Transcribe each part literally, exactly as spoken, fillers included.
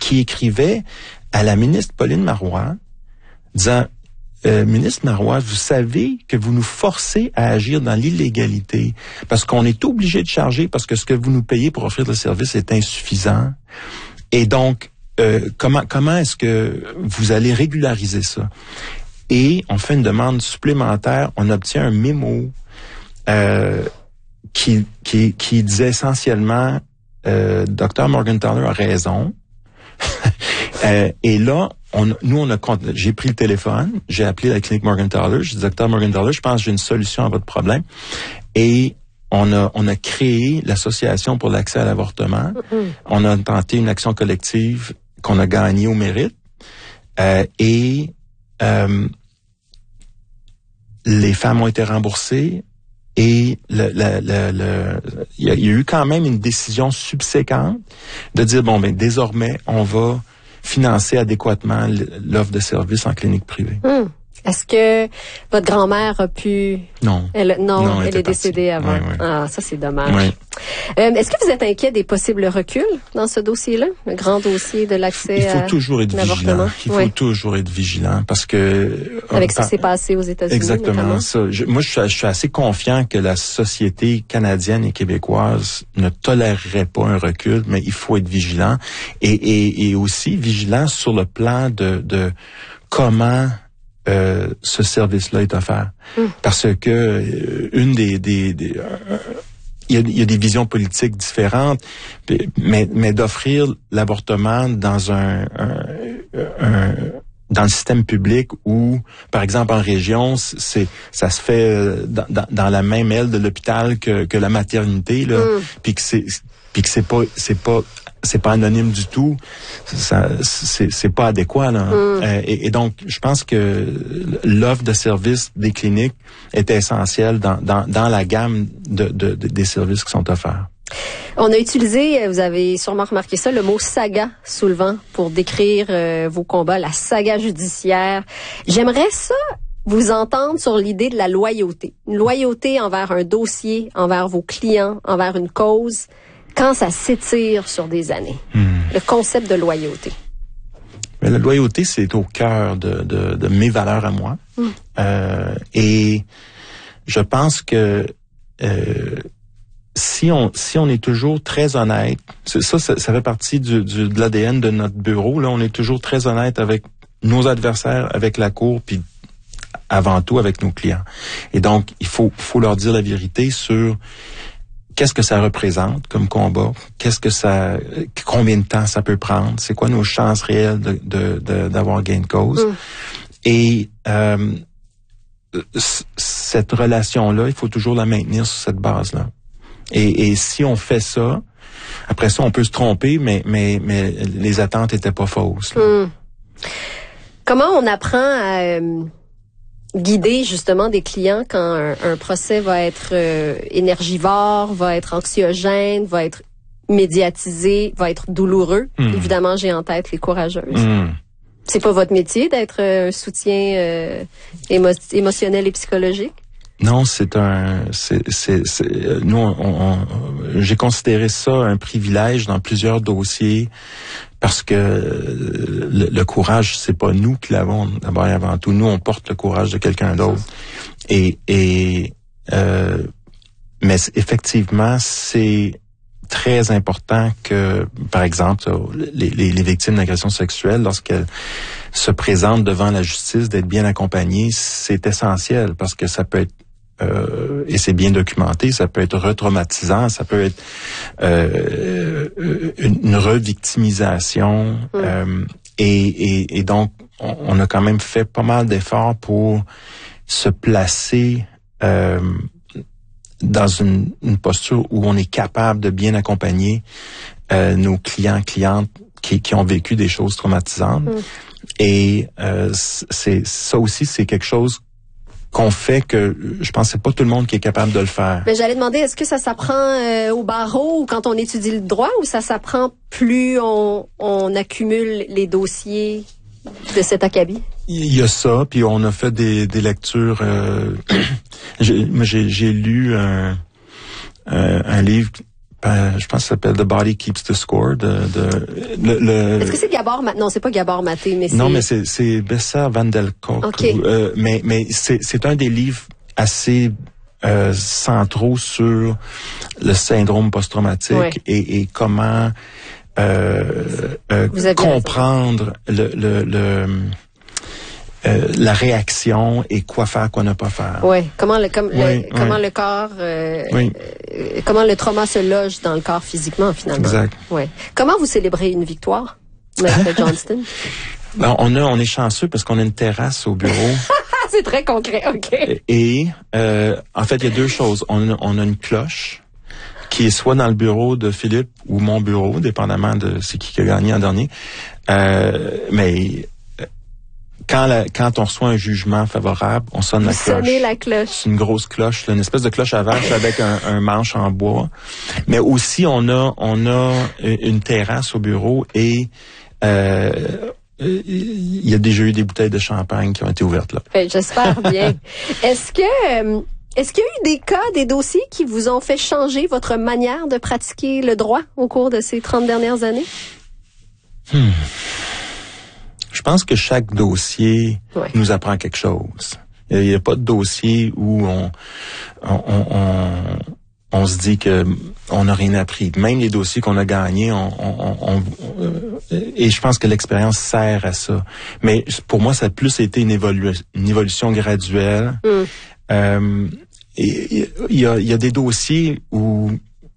qui écrivait à la ministre Pauline Marois, disant euh, « Ministre Marois, vous savez que vous nous forcez à agir dans l'illégalité parce qu'on est obligé de charger parce que ce que vous nous payez pour offrir le service est insuffisant. Et donc, euh, comment comment est-ce que vous allez régulariser ça? » Et on fait une demande supplémentaire, on obtient un mémo euh, qui, qui, qui disait essentiellement euh, « Docteur Morgentaler a raison. » euh, Et là, on, nous, on a j'ai pris le téléphone, j'ai appelé la clinique Morgentaler, j'ai dit « Docteur Morgentaler, je pense que j'ai une solution à votre problème. » Et on a, on a créé l'Association pour l'accès à l'avortement. Mm-hmm. On a tenté une action collective qu'on a gagnée au mérite. Euh, et euh, les femmes ont été remboursées. Et le, le, le, le, il y a, il y a eu quand même une décision subséquente de dire, bon, ben désormais, on va financer adéquatement l'offre de services en clinique privée. Hum. Est-ce que votre grand-mère a pu... Non. Elle, non, non, elle, elle est décédée avant. Oui, oui. Ah, ça, c'est dommage. Oui. Euh, est-ce que vous êtes inquiet des possibles reculs dans ce dossier-là? Le grand dossier de l'accès à Il faut toujours être vigilant. Il faut oui. toujours être vigilant parce que... Avec ce qui s'est passé aux États-Unis, exactement notamment. ça. Je, moi, je suis, je suis assez confiant que la société canadienne et québécoise ne tolérerait pas un recul, mais il faut être vigilant. Et, et, et aussi vigilant sur le plan de, de comment... Euh, ce service-là est offert. Mmh. Parce que euh, une des... des, des euh, il, y a, il y a des visions politiques différentes, mais, mais d'offrir l'avortement dans un, un, un dans le système public où, par exemple, en région, c'est ça se fait dans, dans, dans la même aile de l'hôpital que, que la maternité, là, mmh. puis que c'est puis que c'est pas c'est pas c'est pas anonyme du tout, ça c'est c'est pas adéquat là. Mm. Euh, et, et donc je pense que l'offre de services des cliniques est essentielle dans dans dans la gamme de, de, de des services qui sont offerts. On a utilisé, vous avez sûrement remarqué ça, le mot saga soulevant pour décrire euh, vos combats, la saga judiciaire. J'aimerais ça vous entendre sur l'idée de la loyauté, une loyauté envers un dossier, envers vos clients, envers une cause. Quand ça s'étire sur des années, hmm. le concept de loyauté. Mais la loyauté, c'est au cœur de, de, de mes valeurs à moi. Hmm. Euh, et je pense que euh, si on si on est toujours très honnête, ça, ça, ça fait partie du, du, de l'A D N de notre bureau. Là, on est toujours très honnête avec nos adversaires, avec la cour, puis avant tout avec nos clients. Et donc, il faut faut leur dire la vérité sur qu'est-ce que ça représente comme combat? Qu'est-ce que ça, combien de temps ça peut prendre? C'est quoi nos chances réelles de, de, de d'avoir gain de cause? Mm. Et euh, c- cette relation-là, il faut toujours la maintenir sur cette base-là. Et, et si on fait ça, après ça, on peut se tromper, mais mais mais les attentes étaient pas fausses. Mm. Comment on apprend à euh... guider justement des clients quand un, un procès va être euh, énergivore, va être anxiogène, va être médiatisé, va être douloureux. Mmh. Évidemment, j'ai en tête les courageuses. Mmh. C'est pas votre métier d'être un soutien euh, émo- émotionnel et psychologique? Non, c'est un, c'est, c'est, c'est nous, on, on, j'ai considéré ça un privilège dans plusieurs dossiers parce que le, le courage, c'est pas nous qui l'avons d'abord et avant tout. Nous, on porte le courage de quelqu'un d'autre. Et, et euh, mais effectivement, c'est très important que, par exemple, les, les, les victimes d'agressions sexuelles, lorsqu'elles se présentent devant la justice, d'être bien accompagnées, c'est essentiel parce que ça peut être Euh, et c'est bien documenté, ça peut être retraumatisant, ça peut être euh, une, une revictimisation. Mmh. Euh, et, et, et donc, on, on a quand même fait pas mal d'efforts pour se placer euh, dans une, une posture où on est capable de bien accompagner euh, nos clients, clientes qui, qui ont vécu des choses traumatisantes. Mmh. Et euh, c'est ça aussi, c'est quelque chose qu'on fait que je pense que c'est pas tout le monde qui est capable de le faire. Mais j'allais demander, est-ce que ça s'apprend euh, au barreau ou quand on étudie le droit ou ça s'apprend plus on, on accumule les dossiers de cet acabit? Il y a ça, puis on a fait des, des lectures. Euh, j'ai, j'ai, j'ai lu un, un, un livre Ben, je pense que ça s'appelle The Body Keeps the Score. De, de, le, le... Est-ce que c'est Gabor Maté? Non, c'est pas Gabor Maté, mais c'est... Non, mais c'est, c'est Bessa Van Del Kolk. Okay. Euh, mais mais c'est, c'est un des livres assez euh, centraux sur le syndrome post-traumatique ouais. et, et comment euh, euh, comprendre le... le, le Euh, la réaction et quoi faire, quoi ne pas faire. Oui, comment le, comme, oui, le, comment oui. le corps, euh, oui. euh, comment le trauma se loge dans le corps physiquement finalement. Exact. Ouais. Comment vous célébrez une victoire, Maître Johnston? Ben, on a, on est chanceux parce qu'on a une terrasse au bureau. C'est très concret, ok. Et euh, en fait, il y a deux choses. On a, on a une cloche qui est soit dans le bureau de Philippe ou mon bureau, dépendamment de c'est qui qui a gagné en dernier. Euh, mais Quand, la, quand on reçoit un jugement favorable, on sonne Vous la cloche. Sonnez la cloche. C'est une grosse cloche, là, une espèce de cloche à vache avec un, un manche en bois. Mais aussi, on a, on a une terrasse au bureau et euh, il y a déjà eu des bouteilles de champagne qui ont été ouvertes là. Ben, j'espère bien. Est-ce que euh, est-ce qu'il y a eu des cas, des dossiers qui vous ont fait changer votre manière de pratiquer le droit au cours de ces trente dernières années? Hmm. Je pense que chaque dossier ouais. nous apprend quelque chose. Il n'y a pas de dossier où on, on, on, on, on se dit que on n'a rien appris. Même les dossiers qu'on a gagnés, on, on, on, on, et je pense que l'expérience sert à ça. Mais pour moi, ça a plus été une, évolu- une évolution graduelle. Mm. Euh, et il y a, il y a des dossiers où,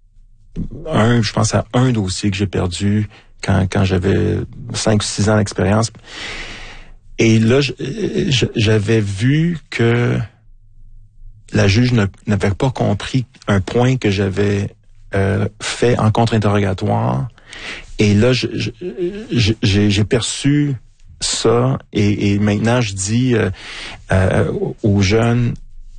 un, je pense à un dossier que j'ai perdu quand, quand j'avais cinq ou six ans d'expérience. Et là, je, je, j'avais vu que la juge ne, n'avait pas compris un point que j'avais euh, fait en contre-interrogatoire. Et là, je, je, je, j'ai, j'ai perçu ça. Et, et maintenant, je dis euh, euh, aux jeunes,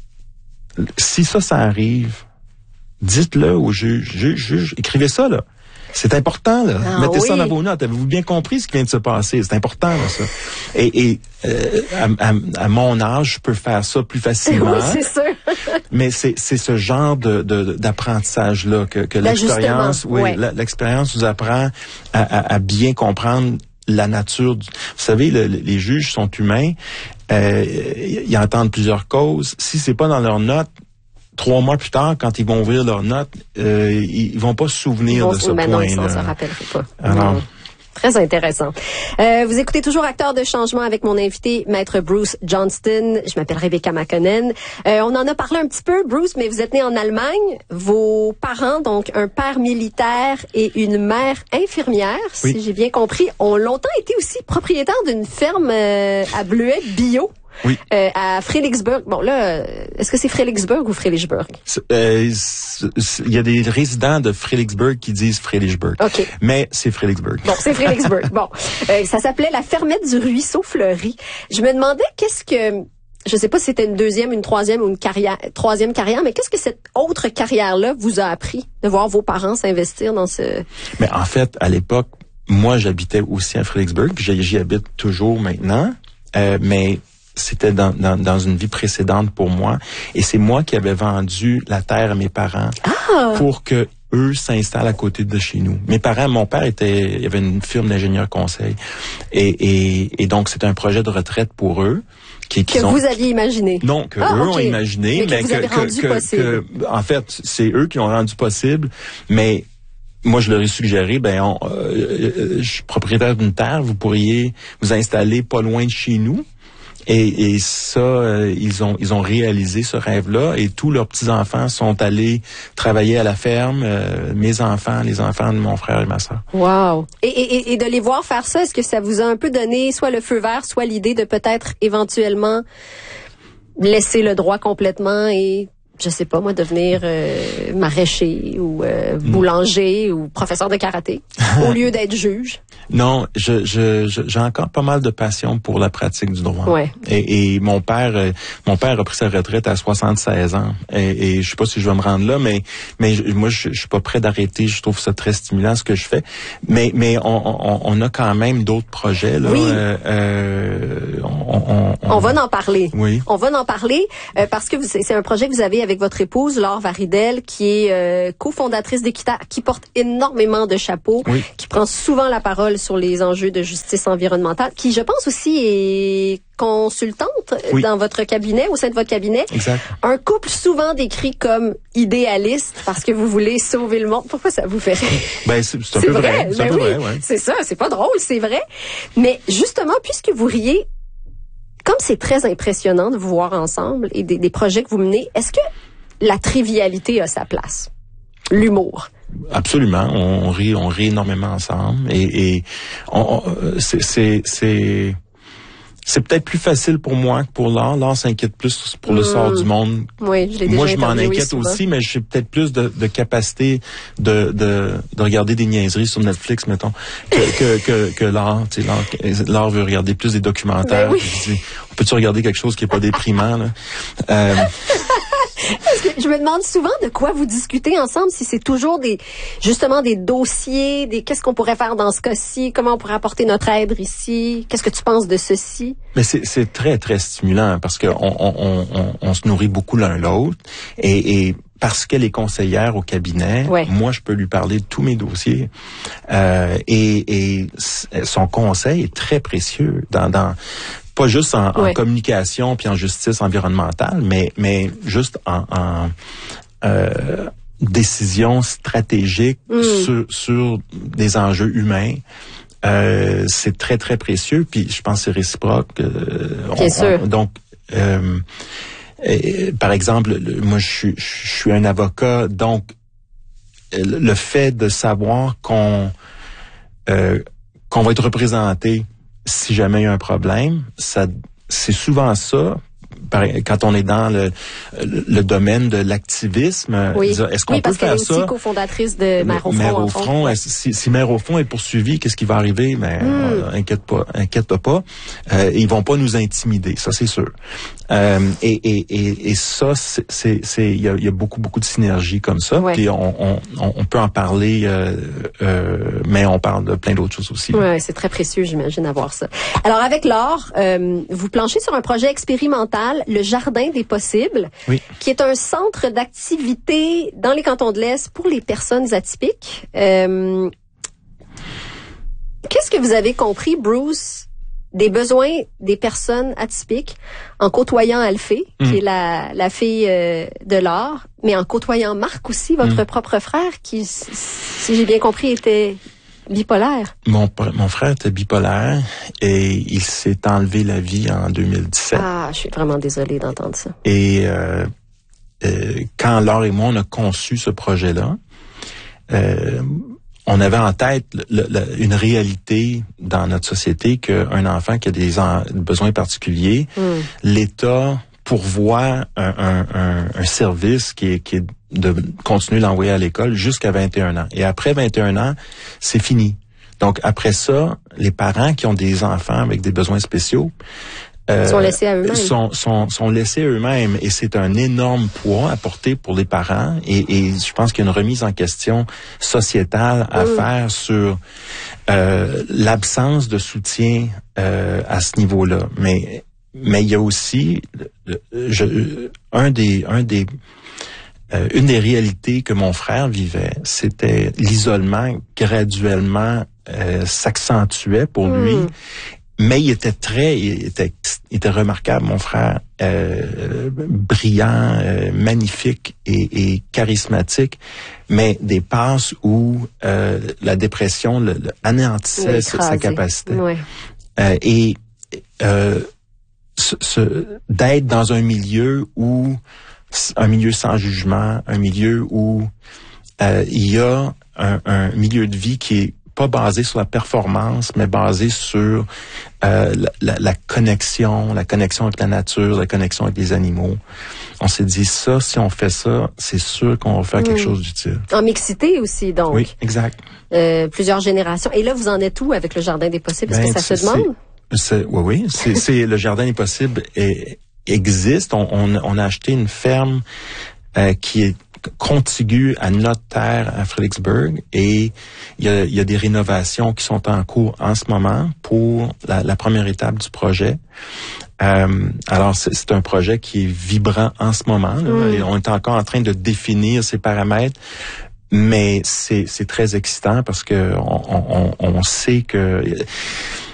si ça, ça arrive, dites-le au juge. Juge, juge, écrivez ça, là. C'est important, là. Ah, Mettez oui. ça dans vos notes. Avez-vous bien compris ce qui vient de se passer? C'est important, là, ça. Et, et euh, à, à, à mon âge, je peux faire ça plus facilement. Oui, c'est sûr. Mais c'est, c'est ce genre de, de, d'apprentissage-là que, que l'expérience, oui, ouais. l'expérience nous apprend à, à, à bien comprendre la nature. Du, vous savez, le, les juges sont humains. Euh, ils entendent plusieurs causes. Si c'est pas dans leurs notes, trois mois plus tard, quand ils vont ouvrir leurs notes, euh, ils, ils vont pas se souvenir vont, de ce ben point-là. Non, ils ne s'en rappelleraient pas. Alors, mmh. Très intéressant. Euh, vous écoutez toujours Acteurs de changement avec mon invité, Maître Bruce Johnston. Je m'appelle Rebecca McConnell. Euh, on en a parlé un petit peu, Bruce, mais vous êtes né en Allemagne. Vos parents, donc un père militaire et une mère infirmière, oui. si j'ai bien compris, ont longtemps été aussi propriétaires d'une ferme euh, à Bleuet bio. Oui. Euh, à Fredericksburg. Bon, là, est-ce que c'est Fredericksburg ou Fredericksburg? Il euh, y a des résidents de Fredericksburg qui disent Fredericksburg. OK. Mais c'est Fredericksburg. Bon, c'est Fredericksburg. Bon. Euh, ça s'appelait la fermette du ruisseau fleuri. Je me demandais qu'est-ce que, je sais pas si c'était une deuxième, une troisième ou une carrière, troisième carrière, mais qu'est-ce que cette autre carrière-là vous a appris de voir vos parents s'investir dans ce... Mais en fait, à l'époque, moi, j'habitais aussi à Fredericksburg, puis j'y habite toujours maintenant, euh, mais c'était dans, dans, dans une vie précédente pour moi. Et c'est moi qui avais vendu la terre à mes parents ah! pour que eux s'installent à côté de chez nous. Mes parents, mon père était, il avait une firme d'ingénieurs conseil. Et, et, et donc, c'était un projet de retraite pour eux. Qui, qui que sont, vous aviez imaginé. Non, que ah, eux okay. ont imaginé. Mais que mais vous que, avez que, rendu que, possible. Que, en fait, c'est eux qui l'ont rendu possible. Mais moi, je leur ai suggéré, ben, on, euh, je suis propriétaire d'une terre, vous pourriez vous installer pas loin de chez nous. Et, et ça, euh, ils ont ils ont réalisé ce rêve-là et tous leurs petits-enfants sont allés travailler à la ferme, euh, mes enfants, les enfants de mon frère et ma sœur. Wow! Et, et, et de les voir faire ça, est-ce que ça vous a un peu donné soit le feu vert, soit l'idée de peut-être éventuellement laisser le droit complètement et, je sais pas moi, devenir euh, maraîcher ou euh, boulanger mmh. ou professeur de karaté au lieu d'être juge? Non, je, je, je, j'ai encore pas mal de passion pour la pratique du droit. Ouais. Et, et mon père, euh, mon père a pris sa retraite à soixante-seize ans. Et, et je sais pas si je vais me rendre là, mais, mais je, moi, je, je suis pas prêt d'arrêter. Je trouve ça très stimulant ce que je fais. Mais, mais on, on, on a quand même d'autres projets là. Oui. Euh, euh, on, on, on, on va en parler. Oui. On va en parler euh, parce que vous, c'est un projet que vous avez avec votre épouse, Laure Varidel, qui est euh, cofondatrice d'Équita, qui porte énormément de chapeaux, oui. qui prend souvent la parole sur les enjeux de justice environnementale, qui, je pense aussi, est consultante oui. dans votre cabinet, au sein de votre cabinet. Exact. Un couple souvent décrit comme idéaliste parce que vous voulez sauver le monde. Pourquoi ça vous fait rire? Ben, c'est, c'est un peu vrai. vrai. C'est ben un peu oui, vrai, ouais. C'est ça, c'est pas drôle, c'est vrai. Mais justement, puisque vous riez, comme c'est très impressionnant de vous voir ensemble et des, des projets que vous menez, est-ce que la trivialité a sa place? L'humour? Absolument. On, on rit, on rit énormément ensemble et, et on, on, c'est, c'est, c'est C'est peut-être plus facile pour moi que pour Laure. Laure s'inquiète plus pour le mmh. sort du monde. Oui, je l'ai déjà Moi, je m'en inquiète souvent. aussi, mais j'ai peut-être plus de, de capacité de, de, de regarder des niaiseries sur Netflix, mettons, que, que, que, que Laure. Tu sais, Laure, Laure veut regarder plus des documentaires. Oui. Je dis, on peut-tu regarder quelque chose qui est pas déprimant, là? Euh, Parce que je me demande souvent de quoi vous discutez ensemble, si c'est toujours des, justement des dossiers, des qu'est-ce qu'on pourrait faire dans ce cas-ci, comment on pourrait apporter notre aide ici, qu'est-ce que tu penses de ceci? Mais c'est, c'est très, très stimulant parce que on, on, on, on se nourrit beaucoup l'un l'autre et, et parce qu'elle est conseillère au cabinet, ouais. moi, je peux lui parler de tous mes dossiers. Euh, et, et son conseil est très précieux dans, dans pas juste en, ouais. en communication puis en justice environnementale, mais mais juste en, en euh, décision stratégique mm. sur sur des enjeux humains. Euh, c'est très très précieux, puis je pense que c'est réciproque. Euh, Bien on, sûr. On, donc euh, et, par exemple, le, moi je suis je suis un avocat, donc le fait de savoir qu'on euh, qu'on va être représenté si jamais il y a un problème, ça, c'est souvent ça. Quand on est dans le, le, le domaine de l'activisme, oui. dire, est-ce qu'on oui, peut faire ça? Oui, parce qu'elle est aussi cofondatrice de Mère au Front. Mère au Front, ouais. si, si Mère au Front est poursuivie, qu'est-ce qui va arriver? Mais mm. euh, inquiète pas, inquiète pas. Euh, ils vont pas nous intimider, ça c'est sûr. Euh, et, et, et, et ça, c'est, c'est, c'est, il y a, y a beaucoup, beaucoup de synergie comme ça. Ouais. Puis on, on, on peut en parler, euh, euh, mais on parle de plein d'autres choses aussi. Ouais, c'est très précieux, j'imagine, à voir ça. Alors avec Laure, euh, vous planchez sur un projet expérimental, le Jardin des possibles, oui. qui est un centre d'activité dans les cantons de l'Est pour les personnes atypiques. Euh, qu'est-ce que vous avez compris, Bruce, des besoins des personnes atypiques en côtoyant Alphée, mmh. qui est la, la fille euh, de Laure, mais en côtoyant Marc aussi, votre mmh. propre frère, qui, si j'ai bien compris, était bipolaire. Mon, mon frère était bipolaire et il s'est enlevé la vie en deux mille dix-sept. Ah, je suis vraiment désolée d'entendre ça. Et euh, euh, quand Laure et moi, on a conçu ce projet-là, euh, on avait en tête le, le, une réalité dans notre société qu'un enfant qui a des en, besoins particuliers, mm. l'État pourvoit un, un, un, un service qui est, qui est de continuer l'envoyer à l'école jusqu'à vingt et un ans. Et après vingt et un ans, c'est fini. Donc après ça, les parents qui ont des enfants avec des besoins spéciaux Euh, sont laissés à eux-mêmes. Sont, sont, sont laissés à eux-mêmes et c'est un énorme poids à porter pour les parents et, et je pense qu'il y a une remise en question sociétale à mmh. faire sur euh, l'absence de soutien euh, à ce niveau-là. Mais mais il y a aussi je, un des un des euh, une des réalités que mon frère vivait, c'était l'isolement graduellement euh, s'accentuait pour mmh. lui. Mais il était très, il était, il était remarquable, mon frère, euh, brillant, euh, magnifique et, et charismatique, mais des passes où euh, la dépression le, le anéantissait sa, sa capacité. Ouais. Euh, et euh, ce, ce, d'être dans un milieu où, un milieu sans jugement, un milieu où euh, il y a un, un milieu de vie qui est pas basé sur la performance, mais basé sur euh, la, la, la connexion, la connexion avec la nature, la connexion avec les animaux. On s'est dit ça, si on fait ça, c'est sûr qu'on va faire mmh. quelque chose d'utile. En mixité aussi, donc. Oui, exact. Euh, plusieurs générations. Et là, vous en êtes où avec le Jardin des possibles? Est-ce ben, que ça se demande? C'est, oui, oui. C'est, c'est le Jardin des possibles est, existe. On, on, on a acheté une ferme euh, qui est contigu à notre terre à Fredericksburg, et il y a, il y a des rénovations qui sont en cours en ce moment pour la, la première étape du projet. Euh, alors, c'est, c'est un projet qui est vibrant en ce moment, là, mmh. et on est encore en train de définir ses paramètres. Mais c'est, c'est très excitant parce que on, on, on sait que